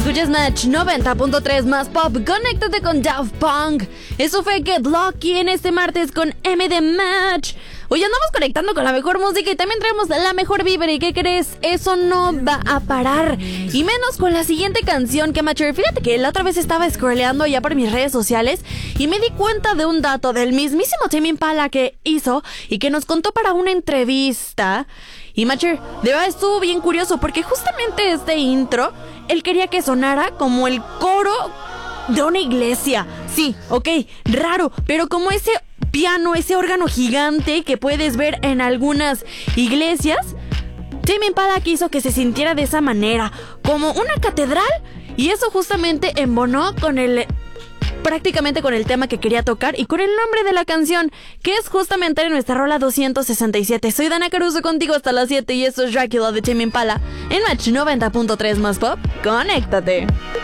Escuchas Match 90.3 más pop. Conéctate con Daft Punk. Eso fue Get Lucky en este martes con M de Match. Hoy andamos conectando con la mejor música y también traemos la mejor vibra. ¿Y qué crees? Eso no va a parar. Y menos con la siguiente canción que Matcher. Fíjate que la otra vez estaba scrolleando ya por mis redes sociales y me di cuenta de un dato del mismísimo Tame Impala que hizo y que nos contó para una entrevista. Y Matcher, de verdad estuvo bien curioso porque justamente este intro él quería que sonara como el coro de una iglesia. Sí, ok, raro, pero como ese piano, ese órgano gigante que puedes ver en algunas iglesias, Tame Impala quiso que se sintiera de esa manera, como una catedral, y eso justamente embonó con prácticamente con el tema que quería tocar y con el nombre de la canción, que es justamente en nuestra rola 267. Soy Dana Caruso contigo hasta las 7 y esto es Dracula de Tame Impala en Match 90.3 más pop. Conéctate.